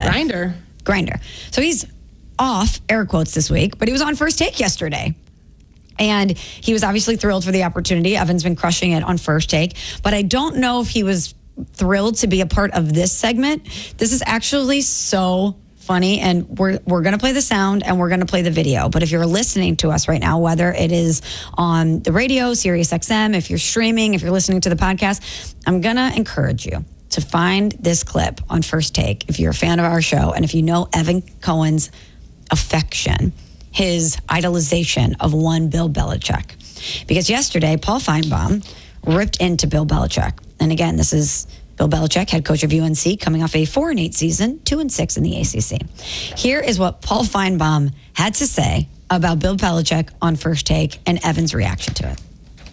Grinder. So he's off, air quotes, this week, but he was on First Take yesterday. And he was obviously thrilled for the opportunity. Evan's been crushing it on First Take. But I don't know if he was thrilled to be a part of this segment. This is actually so funny, and we're going to play the sound and we're going to play the video. But if you're listening to us right now, whether it is on the radio, Sirius XM, if you're streaming, if you're listening to the podcast, I'm going to encourage you to find this clip on First Take if you're a fan of our show and if you know Evan Cohen's affection, his idolization of one Bill Belichick. Because yesterday, Paul Feinbaum ripped into Bill Belichick. And again, this is Bill Belichick, head coach of UNC, coming off a 4-8 season, 2-6 in the ACC. Here is what Paul Feinbaum had to say about Bill Belichick on First Take and Evan's reaction to it.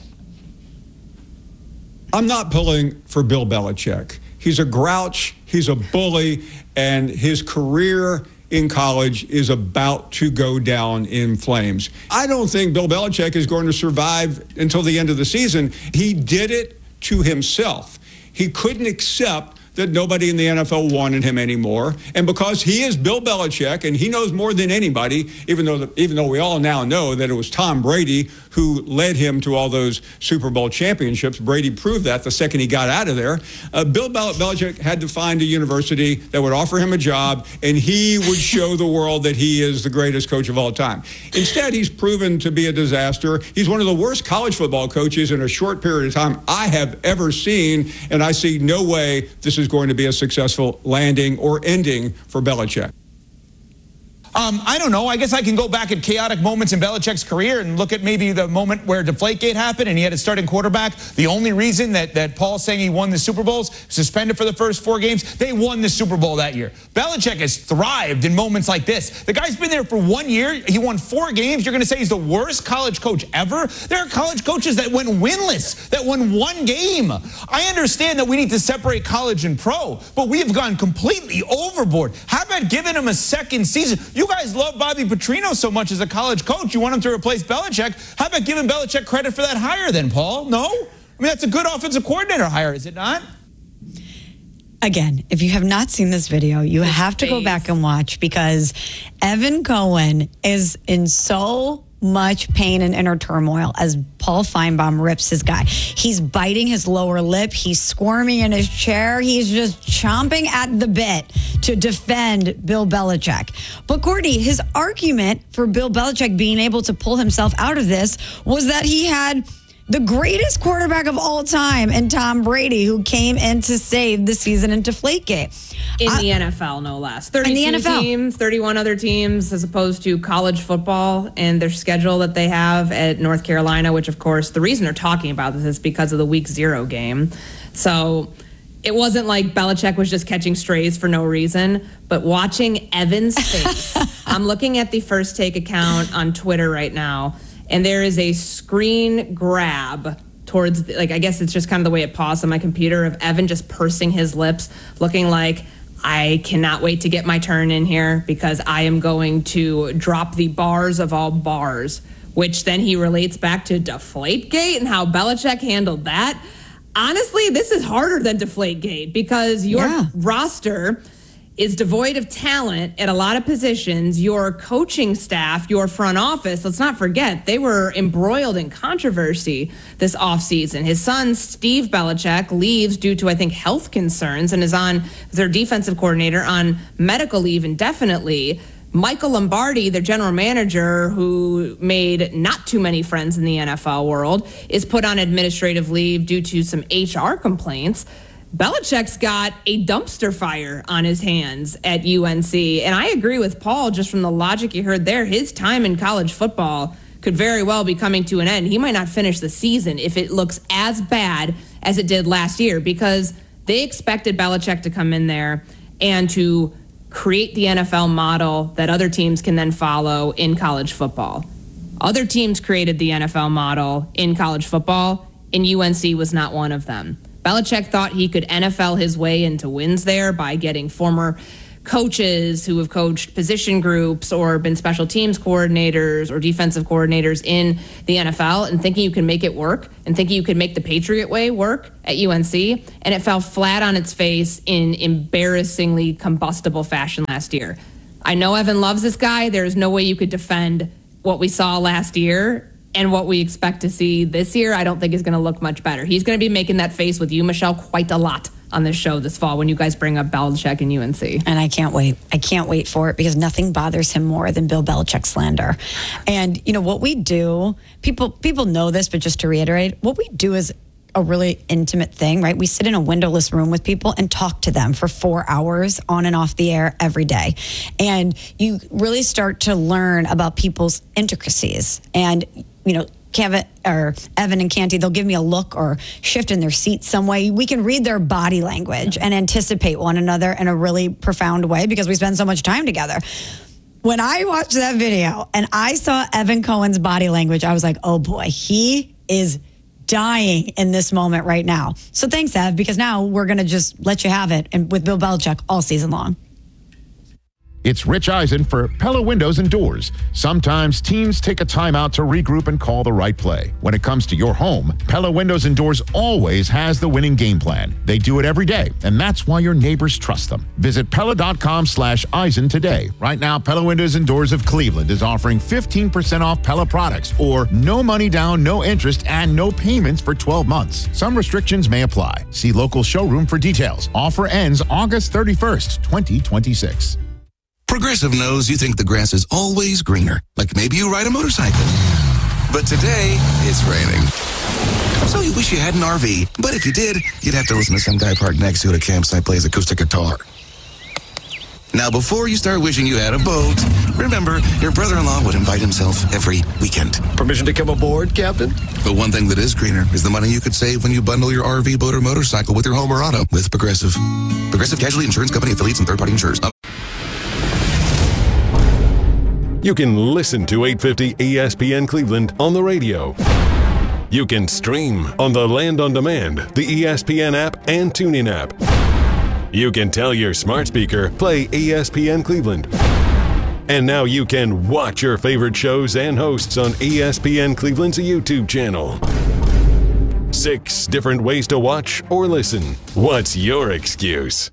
I'm not pulling for Bill Belichick. He's a grouch, he's a bully, and his career in college is about to go down in flames. I don't think Bill Belichick is going to survive until the end of the season. He did it to himself. He couldn't accept that nobody in the NFL wanted him anymore. And because he is Bill Belichick and he knows more than anybody, even though we all now know that it was Tom Brady who led him to all those Super Bowl championships. Brady proved that the second he got out of there. Bill Belichick had to find a university that would offer him a job, and he would show the world that he is the greatest coach of all time. Instead, he's proven to be a disaster. He's one of the worst college football coaches in a short period of time I have ever seen, and I see no way this is going to be a successful landing or ending for Belichick. I don't know. I guess I can go back at chaotic moments in Belichick's career and look at maybe the moment where Deflategate happened and he had a starting quarterback. The only reason that Paul's saying he won the Super Bowls, suspended for the first 4 games, they won the Super Bowl that year. Belichick has thrived in moments like this. The guy's been there for 1 year. He won 4 games. You're going to say he's the worst college coach ever? There are college coaches that went winless, that won 1 game. I understand that we need to separate college and pro, but we have gone completely overboard. How about giving him a second season? You guys love Bobby Petrino so much as a college coach. You want him to replace Belichick. How about giving Belichick credit for that hire then, Paul? No? I mean, that's a good offensive coordinator hire, is it not? Again, if you have not seen this video, you have to go back and watch, because Evan Cohen is in so much pain and inner turmoil as Paul Feinbaum rips his guy. He's biting his lower lip. He's squirming in his chair. He's just chomping at the bit to defend Bill Belichick. But Courtney, his argument for Bill Belichick being able to pull himself out of this was that he had the greatest quarterback of all time in Tom Brady, who came in to save the season in Deflategate. In the NFL, no less. 32 teams, 31 other teams, as opposed to college football and their schedule that they have at North Carolina, which, of course, the reason they're talking about this is because of the Week 0 game. So it wasn't like Belichick was just catching strays for no reason, but watching Evan's face. I'm looking at the First Take account on Twitter right now, and there is a screen grab towards, I guess it's just kind of the way it paused on my computer, of Evan just pursing his lips, looking like, I cannot wait to get my turn in here because I am going to drop the bars of all bars, which then he relates back to Deflategate and how Belichick handled that. Honestly, this is harder than Deflategate because your roster is devoid of talent at a lot of positions. Your coaching staff, your front office, let's not forget, they were embroiled in controversy this offseason. His son, Steve Belichick, leaves due to, I think, health concerns and is on their defensive coordinator on medical leave indefinitely. Michael Lombardi, their general manager, who made not too many friends in the NFL world, is put on administrative leave due to some HR complaints. Belichick's got a dumpster fire on his hands at UNC. And I agree with Paul, just from the logic you heard there. His time in college football could very well be coming to an end. He might not finish the season if it looks as bad as it did last year, because they expected Belichick to come in there and to create the NFL model that other teams can then follow in college football. Other teams created the NFL model in college football, and UNC was not one of them. Belichick thought he could NFL his way into wins there by getting former coaches who have coached position groups or been special teams coordinators or defensive coordinators in the NFL and thinking you can make it work and thinking you could make the Patriot way work at UNC. And it fell flat on its face in embarrassingly combustible fashion last year. I know Evan loves this guy. There's no way you could defend what we saw last year and what we expect to see this year. I don't think is going to look much better. He's going to be making that face with you, Michelle, quite a lot on this show this fall when you guys bring up Belichick and UNC. And I can't wait. I can't wait for it because nothing bothers him more than Bill Belichick slander. And you know what we do, people know this, but just to reiterate, what we do is a really intimate thing, right? We sit in a windowless room with people and talk to them for 4 hours on and off the air every day. And you really start to learn about people's intricacies. And, you know, Evan and Canty, they'll give me a look or shift in their seat some way. We can read their body language and anticipate one another in a really profound way because we spend so much time together. When I watched that video and I saw Evan Cohen's body language, I was like, oh boy, he is dying in this moment right now. So thanks, Ev, because now we're going to just let you have it and with Bill Belichick all season long. It's Rich Eisen for Pella Windows and Doors. Sometimes teams take a timeout to regroup and call the right play. When it comes to your home, Pella Windows and Doors always has the winning game plan. They do it every day, and that's why your neighbors trust them. Visit Pella.com/Eisen today. Right now, Pella Windows and Doors of Cleveland is offering 15% off Pella products or no money down, no interest, and no payments for 12 months. Some restrictions may apply. See local showroom for details. Offer ends August 31st, 2026. Progressive knows you think the grass is always greener, like maybe you ride a motorcycle. But today, it's raining. So you wish you had an RV, but if you did, you'd have to listen to some guy parked next to you at a campsite plays acoustic guitar. Now, before you start wishing you had a boat, remember, your brother-in-law would invite himself every weekend. Permission to come aboard, Captain? But one thing that is greener is the money you could save when you bundle your RV, boat, or motorcycle with your home or auto with Progressive. Progressive Casualty Insurance Company affiliates and third-party insurers. You can listen to 850 ESPN Cleveland on the radio. You can stream on the Land on Demand, the ESPN app, and TuneIn app. You can tell your smart speaker, play ESPN Cleveland. And now you can watch your favorite shows and hosts on ESPN Cleveland's YouTube channel. 6 different ways to watch or listen. What's your excuse?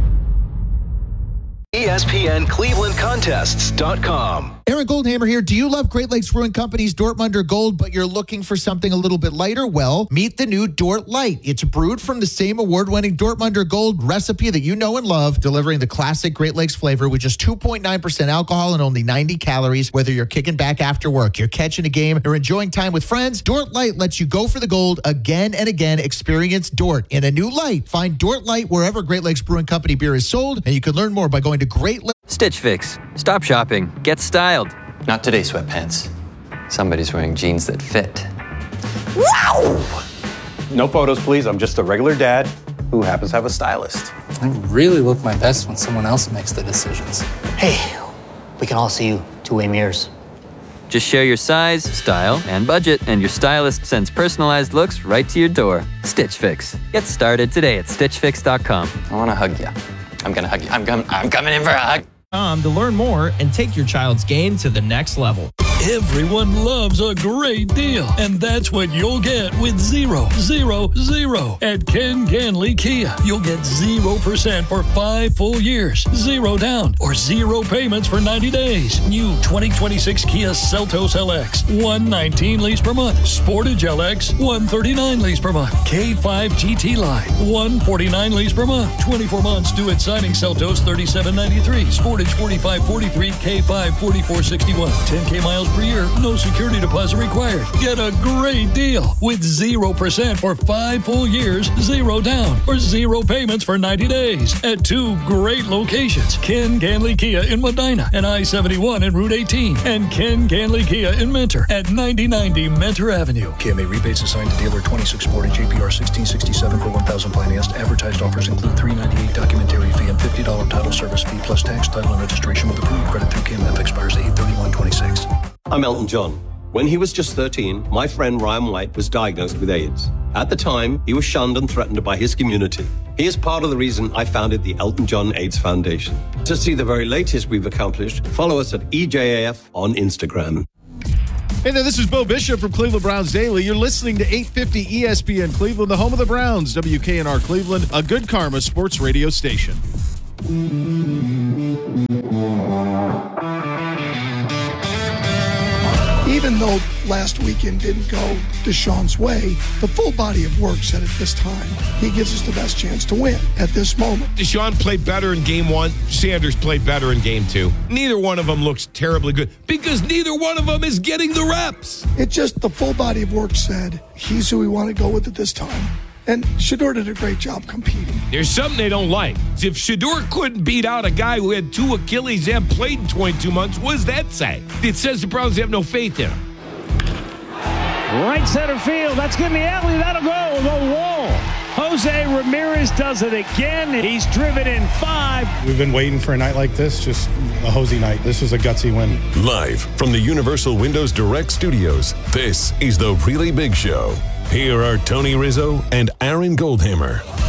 ESPNClevelandContests.com. Aaron Goldhammer here. Do you love Great Lakes Brewing Company's Dortmunder Gold, but you're looking for something a little bit lighter? Well, meet the new Dort Light. It's brewed from the same award-winning Dortmunder Gold recipe that you know and love, delivering the classic Great Lakes flavor with just 2.9% alcohol and only 90 calories. Whether you're kicking back after work, you're catching a game, or enjoying time with friends, Dort Light lets you go for the gold again and again. Experience Dort in a new light. Find Dort Light wherever Great Lakes Brewing Company beer is sold, and you can learn more by going to Great Lakes. Stitch Fix. Stop shopping. Get styled. Not today, sweatpants. Somebody's wearing jeans that fit. Wow! No photos, please. I'm just a regular dad who happens to have a stylist. I really look my best when someone else makes the decisions. Hey, we can all see you two-way mirrors. Just share your size, style, and budget, and your stylist sends personalized looks right to your door. Stitch Fix. Get started today at StitchFix.com. I want to hug you. I'm going to hug you. I'm coming in for a hug. To learn more and take your child's game to the next level. Everyone loves a great deal, and that's what you'll get with 000 at Ken Ganley Kia. You'll get 0% for 5 full years, 0 down, or 0 payments for 90 days. New 2026 Kia Seltos LX, $119 lease per month. Sportage LX, $139 lease per month. K5 GT Line, $149 lease per month. 24 months due at signing. Seltos $37.93. Sportage $45.43. K5 $44.61. 10K miles per year, no security deposit required. Get a great deal with 0% for 5 full years, 0 down, or 0 payments for 90 days at 2 great locations. Ken Ganley Kia in Medina and I-71 and Route 18, and Ken Ganley Kia in Mentor at 9090 Mentor Avenue. KMA rebates assigned to dealer 26 Sportage APR 1667 per 1,000 financed. Advertised offers include $398 documentary fee and $50 title service fee plus tax, title, and registration with approved credit through KMF. Expires 8/31/26. I'm Elton John. When he was just 13, my friend Ryan White was diagnosed with AIDS. At the time, he was shunned and threatened by his community. He is part of the reason I founded the Elton John AIDS Foundation. To see the very latest we've accomplished, follow us at EJAF on Instagram. Hey there, this is Bo Bishop from Cleveland Browns Daily. You're listening to 850 ESPN Cleveland, the home of the Browns, WKNR Cleveland, a Good Karma sports radio station. Even though last weekend didn't go Deshaun's way, the full body of work said at this time, he gives us the best chance to win at this moment. Deshaun played better in game 1. Sanders played better in game 2. Neither one of them looks terribly good because neither one of them is getting the reps. It just, the full body of work said, he's who we want to go with at this time. And Shedeur did a great job competing. There's something they don't like. If Shedeur couldn't beat out a guy who had 2 Achilles and played in 22 months, what does that say? It says the Browns have no faith in him. Right center field. That's good in the alley. That'll go the wall. Jose Ramirez does it again. He's driven in 5. We've been waiting for a night like this, just a Jose night. This was a gutsy win. Live from the Universal Windows Direct Studios, this is The Really Big Show. Here are Tony Rizzo and Aaron Goldhammer.